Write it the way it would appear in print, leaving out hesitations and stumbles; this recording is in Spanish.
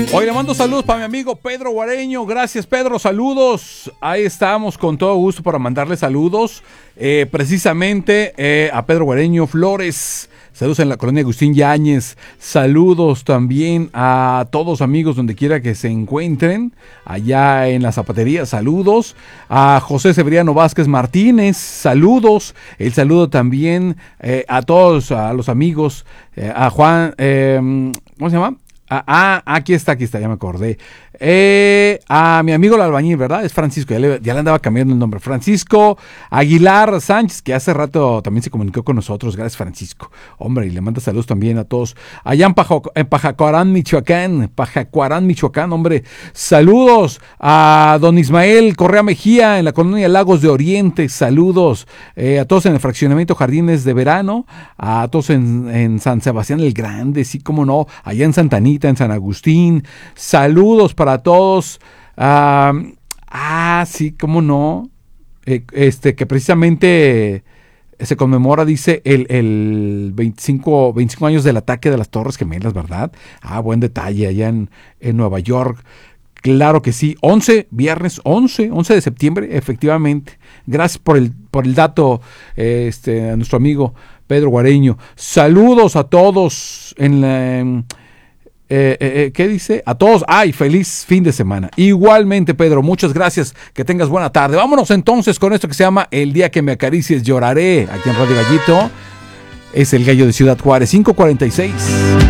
Hoy le mando saludos para mi amigo Pedro Guareño. Gracias, Pedro. Saludos. Ahí estamos con todo gusto para mandarle saludos. Precisamente a Pedro Guareño Flores. Saludos en la colonia Agustín Yáñez. Saludos también a todos amigos donde quiera que se encuentren. Allá en la zapatería. Saludos. A José Severiano Vázquez Martínez. Saludos. El saludo también a todos, a los amigos. A Juan, ¿cómo se llama? Aquí está, ya me acordé. A mi amigo el albañil, ¿verdad? Es Francisco, ya le andaba cambiando el nombre. Francisco Aguilar Sánchez, que hace rato también se comunicó con nosotros. Gracias, Francisco. Hombre, y le manda saludos también a todos. Allá en Pajacuarán, Michoacán, hombre. Saludos a don Ismael Correa Mejía en la colonia Lagos de Oriente. Saludos a todos en el fraccionamiento Jardines de Verano. A todos en San Sebastián el Grande, sí, cómo no. Allá en Santa Anita, en San Agustín. Saludos para todos. Sí, cómo no. Que precisamente se conmemora, dice, el 25 años del ataque de las Torres Gemelas, ¿verdad? Buen detalle, allá en Nueva York. Claro que sí. Viernes 11 de septiembre, efectivamente. Gracias por el dato, a nuestro amigo Pedro Guareño. Saludos a todos ¿qué dice? A todos, feliz fin de semana. Igualmente, Pedro, muchas gracias, que tengas buena tarde. Vámonos entonces con esto que se llama El día que me acaricies lloraré, aquí en Radio Gallito. Es el gallo de Ciudad Juárez, 5:46.